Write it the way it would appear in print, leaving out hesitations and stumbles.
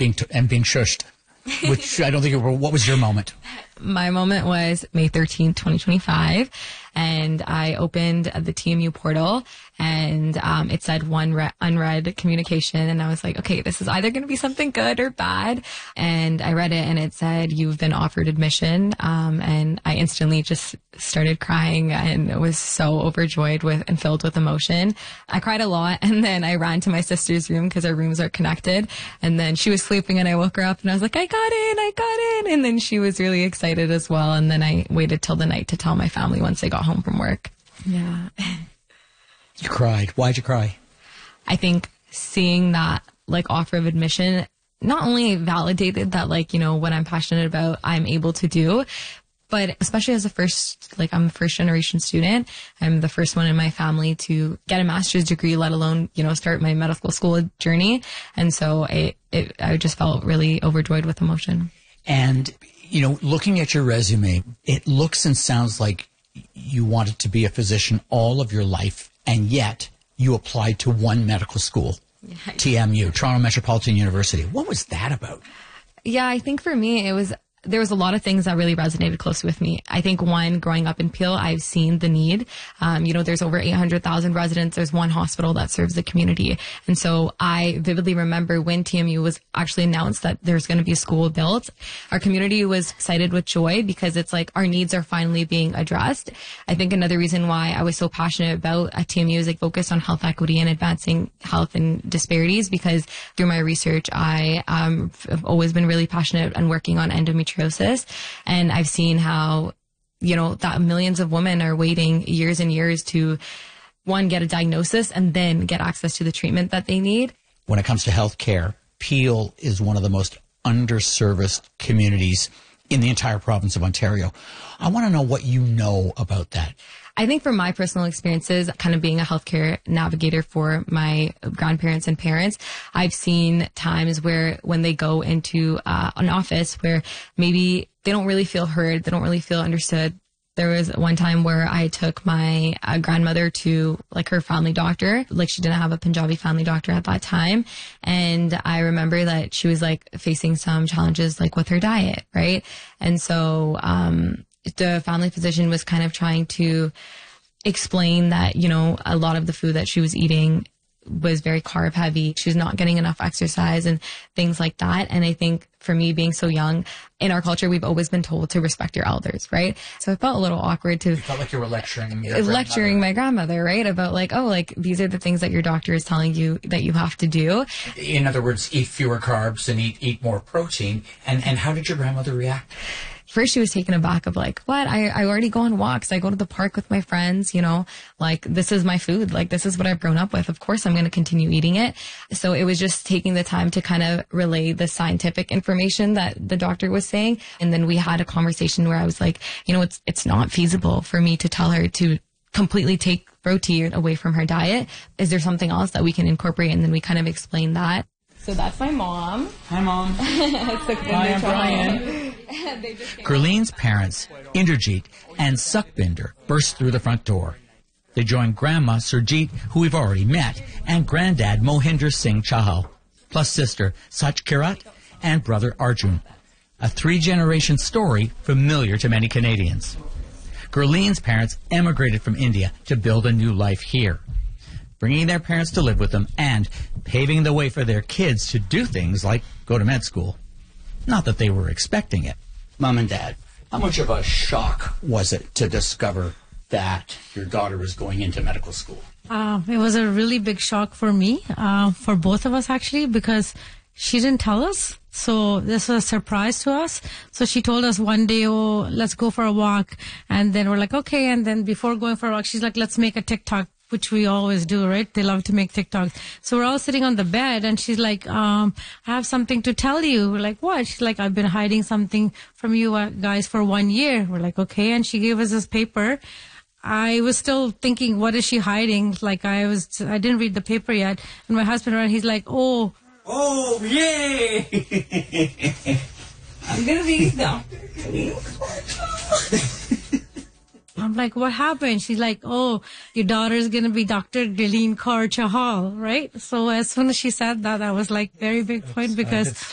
being shushed, which I don't think what was your moment? My moment was May 13th, 2025. And I opened the TMU portal and it said one unread communication. And I was like, okay, this is either going to be something good or bad. And I read it and it said, you've been offered admission. And I instantly just started crying and was so overjoyed and filled with emotion. I cried a lot. And then I ran to my sister's room because our rooms are connected. And then she was sleeping and I woke her up and I was like, I got in. And then she was really excited as well. And then I waited till the night to tell my family once I got home from work. Yeah. You cried. Why'd you cry? I think seeing that offer of admission not only validated that what I'm passionate about, I'm able to do, but especially as I'm a first generation student. I'm the first one in my family to get a master's degree, let alone, start my medical school journey. And so I just felt really overjoyed with emotion. And, looking at your resume, it looks and sounds like you wanted to be a physician all of your life, and yet you applied to one medical school, TMU, Toronto Metropolitan University. What was that about? Yeah, I think for me, there was a lot of things that really resonated closely with me. I think one, growing up in Peel, I've seen the need. There's over 800,000 residents. There's one hospital that serves the community. And so I vividly remember when TMU was actually announced that there's going to be a school built. Our community was excited with joy because it's like our needs are finally being addressed. I think another reason why I was so passionate about TMU is focus on health equity and advancing health and disparities, because through my research, I have always been really passionate and working on endometriosis. And I've seen how, that millions of women are waiting years and years to, one, get a diagnosis and then get access to the treatment that they need. When it comes to healthcare, Peel is one of the most underserviced communities in the entire province of Ontario. I want to know what you know about that. I think from my personal experiences, kind of being a healthcare navigator for my grandparents and parents, I've seen times where when they go into an office where maybe they don't really feel heard, they don't really feel understood. There was one time where I took my grandmother to her family doctor. She didn't have a Punjabi family doctor at that time. And I remember that she was facing some challenges with her diet, right? And so, the family physician was kind of trying to explain that, a lot of the food that she was eating was very carb heavy. She was not getting enough exercise and things like that. And I think for me, being so young, in our culture, we've always been told to respect your elders, right? So it felt a little awkward to... You felt like you were lecturing my grandmother, right? About these are the things that your doctor is telling you that you have to do. In other words, eat fewer carbs and eat more protein. And how did your grandmother react? First, she was taken aback of what? I already go on walks. I go to the park with my friends, this is my food. This is what I've grown up with. Of course, I'm going to continue eating it. So it was just taking the time to kind of relay the scientific information that the doctor was saying. And then we had a conversation where I was like, it's not feasible for me to tell her to completely take protein away from her diet. Is there something else that we can incorporate? And then we kind of explained that. So that's my mom. Hi, Mom. Hi, I'm Brian. Gurleen's parents, Inderjeet and Sukhbinder, burst through the front door. They joined Grandma Surjeet, who we've already met, and Granddad Mohinder Singh Chahal, plus sister Sach Kirat and brother Arjun. A three-generation story familiar to many Canadians. Gurleen's parents emigrated from India to build a new life here, bringing their parents to live with them and paving the way for their kids to do things like go to med school. Not that they were expecting it. Mom and Dad, how much of a shock was it to discover that your daughter was going into medical school? It was a really big shock for me, for both of us actually, because she didn't tell us. So this was a surprise to us. So she told us one day, oh, let's go for a walk. And then we're like, okay. And then before going for a walk, she's like, let's make a TikTok, which we always do, right? They love to make TikToks. So we're all sitting on the bed and she's like, I have something to tell you. We're like, what? She's like, I've been hiding something from you guys for 1 year. We're like, okay. And she gave us this paper. I was still thinking, what is she hiding? I didn't read the paper yet. And my husband around, he's like, oh, yay! I'm going to be down. I'm like, what happened? She's like, oh, your daughter's going to be Dr. Gurleen Kaur Chahal, right? So as soon as she said that, I was like, very big point because